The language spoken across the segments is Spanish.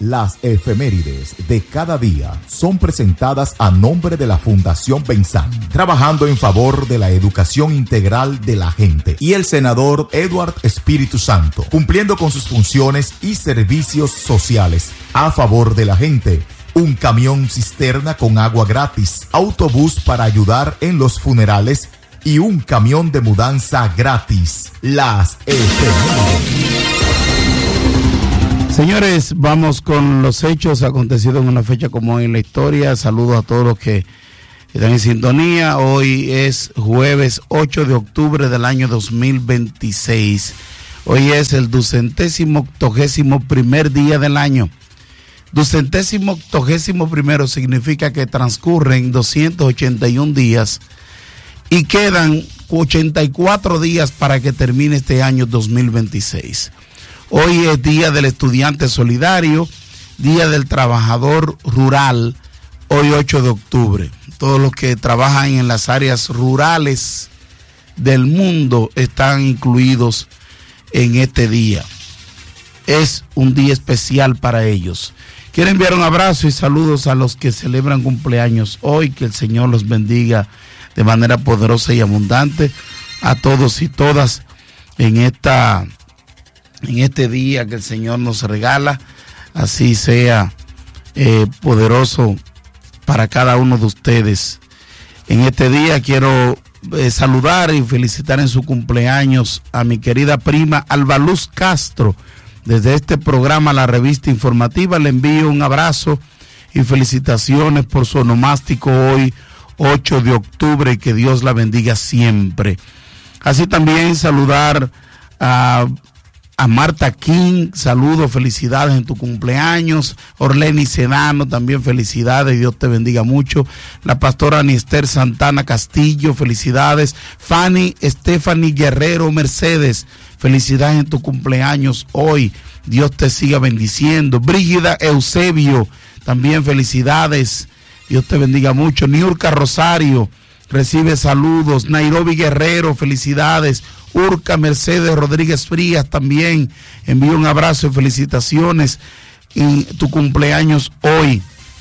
Las efemérides de cada día son presentadas a nombre de la Fundación Pensán, trabajando en favor de la educación integral de la gente, y el senador Edward Espíritu Santo, cumpliendo con sus funciones y servicios sociales a favor de la gente. Un camión cisterna con agua gratis, autobús para ayudar en los funerales y un camión de mudanza gratis. Las efemérides. Señores, vamos con los hechos acontecidos en una fecha como hoy en la historia. Saludos a todos los que están en sintonía. Hoy es jueves 8 de octubre del año 2026. Hoy es el 281º día del año. 281º significa que transcurren 281 días y quedan 84 días para que termine este año 2026. Hoy es Día del Estudiante Solidario, Día del Trabajador Rural, hoy 8 de octubre. Todos los que trabajan en las áreas rurales del mundo están incluidos en este día. Es un día especial para ellos. Quiero enviar un abrazo y saludos a los que celebran cumpleaños hoy, que el Señor los bendiga de manera poderosa y abundante a todos y todas en este día que el Señor nos regala. Así sea poderoso para cada uno de ustedes. En este día quiero saludar y felicitar en su cumpleaños a mi querida prima Albaluz Castro. Desde este programa, la revista informativa, le envío un abrazo y felicitaciones por su onomástico hoy, 8 de octubre, y que Dios la bendiga siempre. Así también saludar a Marta King, saludos, felicidades en tu cumpleaños. Orleni Sedano, también felicidades, Dios te bendiga mucho. La pastora Anister Santana Castillo, felicidades. Fanny Stephanie Guerrero Mercedes, felicidades en tu cumpleaños hoy, Dios te siga bendiciendo. Brígida Eusebio, también felicidades, Dios te bendiga mucho. Niurka Rosario, recibe saludos. Nairobi Guerrero, felicidades. Urca Mercedes Rodríguez Frías, también envío un abrazo y felicitaciones en tu cumpleaños hoy.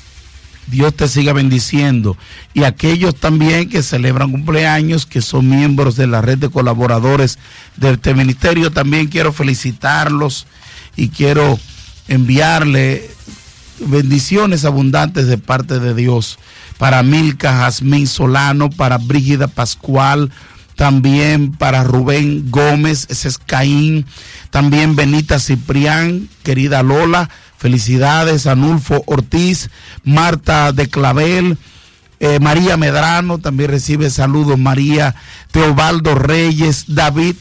Dios te siga bendiciendo. Y aquellos también que celebran cumpleaños, que son miembros de la red de colaboradores de este ministerio, también quiero felicitarlos y quiero enviarle bendiciones abundantes de parte de Dios. Para Milka Jazmín Solano, para Brígida Pascual, también para Rubén Gómez, ese es Caín, también Benita Ciprián, querida Lola, felicidades. Anulfo Ortiz, Marta de Clavel, María Medrano, también recibe saludos. María Teobaldo Reyes, David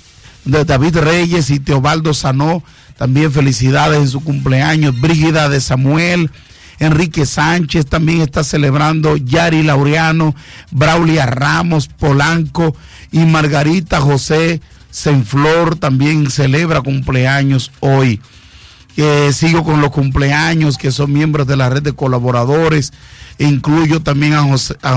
Reyes y Teobaldo Sanó, también felicidades en su cumpleaños. Brígida de Samuel, Enrique Sánchez también está celebrando. Yari Laureano, Braulia Ramos Polanco y Margarita José Senflor también celebra cumpleaños hoy. Sigo con los cumpleaños que son miembros de la red de colaboradores. Incluyo también a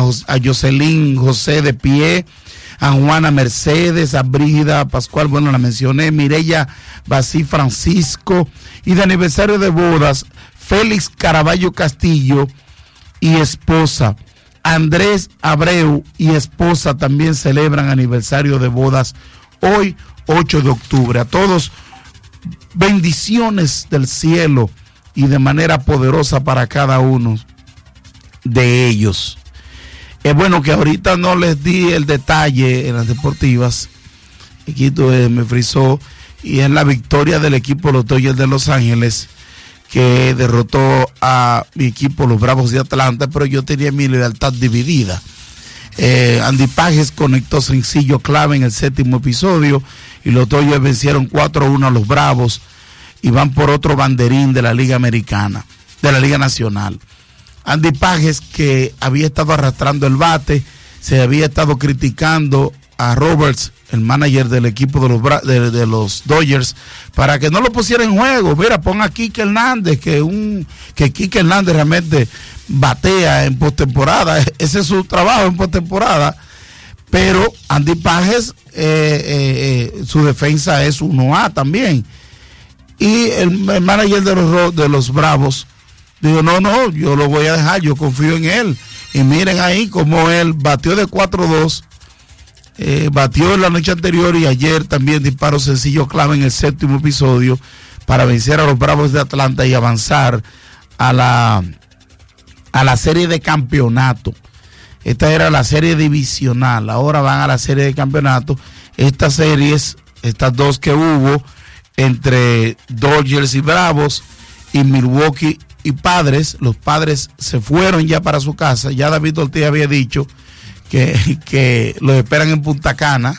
Jocelyn José de Pie, a Juana Mercedes, a Brígida Pascual, bueno, la mencioné, Mireya Basí Francisco, y de aniversario de bodas, Félix Caraballo Castillo y esposa. Andrés Abreu y esposa también celebran aniversario de bodas hoy, 8 de octubre. A todos, bendiciones del cielo y de manera poderosa para cada uno de ellos. Es bueno que ahorita no les di el detalle en las deportivas. Quito me frizó, y es la victoria del equipo de los Dodgers de Los Ángeles, que derrotó a mi equipo, los Bravos de Atlanta, pero yo tenía mi lealtad dividida. Andy Pages conectó sencillo clave en el 7º episodio y los Dodgers vencieron 4-1 a los Bravos y van por otro banderín de la Liga Americana, de la Liga Nacional. Andy Pages, que había estado arrastrando el bate, se había estado criticando a Roberts, el manager del equipo de los Dodgers, para que no lo pusiera en juego. Mira, pon a Kike Hernández, que Kike Hernández realmente batea en postemporada, ese es su trabajo en postemporada, pero Andy Pages, su defensa es 1A también, y el manager de los Bravos Digo, no, yo lo voy a dejar, yo confío en él. Y miren ahí como él batió de 4-2, batió la noche anterior y ayer también disparó sencillo clave en el 7º episodio para vencer a los Bravos de Atlanta y avanzar a la serie de campeonato. Esta era la serie divisional, ahora van a la serie de campeonato. Estas series, estas dos que hubo entre Dodgers y Bravos y Milwaukee y Padres, los Padres se fueron ya para su casa. Ya David Ortiz había dicho que los esperan en Punta Cana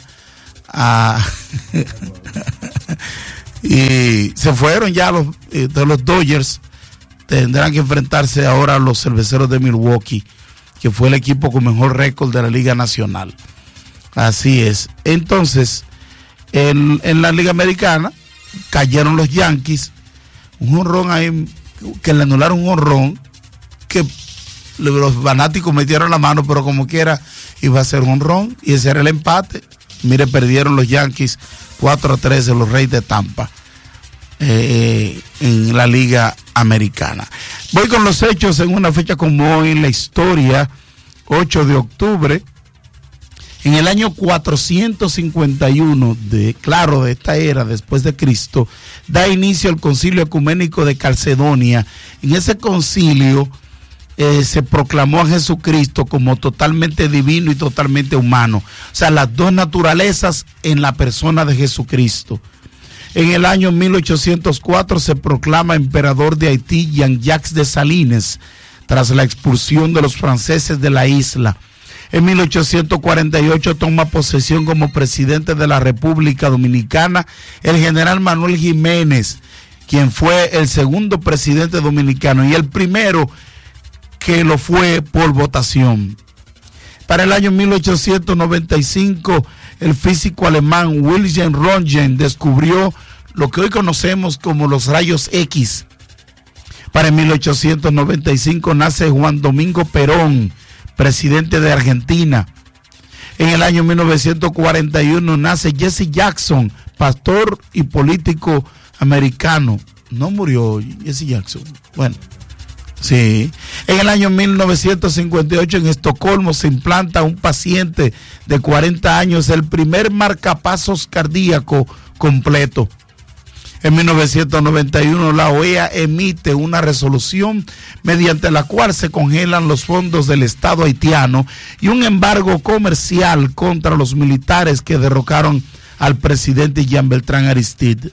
y se fueron ya los Dodgers. Tendrán que enfrentarse ahora a los Cerveceros de Milwaukee, que fue el equipo con mejor récord de la Liga Nacional. Así es. Entonces, en la Liga Americana cayeron los Yankees, un jonrón ahí que le anularon un jonrón que los fanáticos metieron la mano, pero como quiera iba a ser un jonrón y ese era el empate. Mire, perdieron los Yankees 4-3 de los Reyes de Tampa en la Liga Americana. Voy con los hechos en una fecha como hoy en la historia, 8 de octubre. En el año 451 de esta era después de Cristo, da inicio el Concilio Ecuménico de Calcedonia. En ese concilio se proclamó a Jesucristo como totalmente divino y totalmente humano. O sea, las dos naturalezas en la persona de Jesucristo. En el año 1804 se proclama emperador de Haití Jean-Jacques Dessalines, tras la expulsión de los franceses de la isla. En 1848 toma posesión como presidente de la República Dominicana el general Manuel Jiménez, quien fue el segundo presidente dominicano y el primero que lo fue por votación. Para el año 1895, el físico alemán Wilhelm Röntgen descubrió lo que hoy conocemos como los rayos X. Para 1895 nace Juan Domingo Perón, presidente de Argentina. En el año 1941 nace Jesse Jackson, pastor y político americano. No murió Jesse Jackson. Bueno, sí. En el año 1958 en Estocolmo se implanta un paciente de 40 años, el primer marcapasos cardíaco completo. En 1991 la OEA emite una resolución mediante la cual se congelan los fondos del Estado haitiano y un embargo comercial contra los militares que derrocaron al presidente Jean Beltrán Aristide.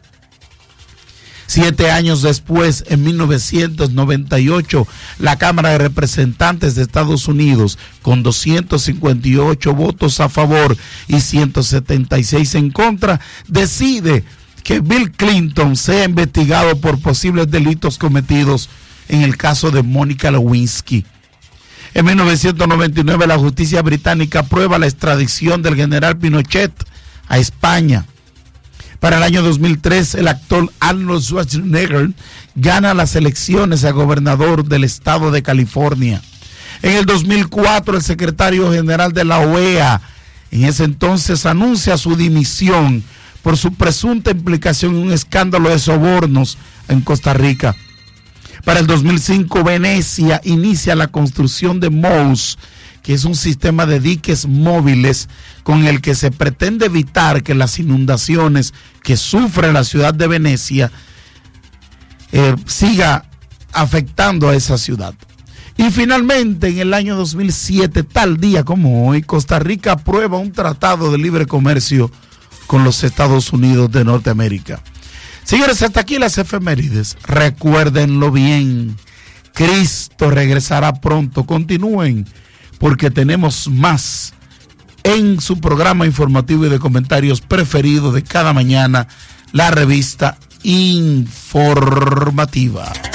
7 años después, en 1998, la Cámara de Representantes de Estados Unidos, con 258 votos a favor y 176 en contra, decide que Bill Clinton sea investigado por posibles delitos cometidos en el caso de Mónica Lewinsky. En 1999 la justicia británica aprueba la extradición del general Pinochet a España. Para el año 2003 el actor Arnold Schwarzenegger gana las elecciones a gobernador del estado de California. En el 2004 el secretario general de la OEA, en ese entonces, anuncia su dimisión por su presunta implicación en un escándalo de sobornos en Costa Rica. Para el 2005, Venecia inicia la construcción de MOUS, que es un sistema de diques móviles con el que se pretende evitar que las inundaciones que sufre la ciudad de Venecia siga afectando a esa ciudad. Y finalmente, en el año 2007, tal día como hoy, Costa Rica aprueba un tratado de libre comercio con los Estados Unidos de Norteamérica. Señores, hasta aquí las efemérides. Recuérdenlo bien, Cristo regresará pronto. Continúen, porque tenemos más en su programa informativo y de comentarios preferido de cada mañana, la revista informativa.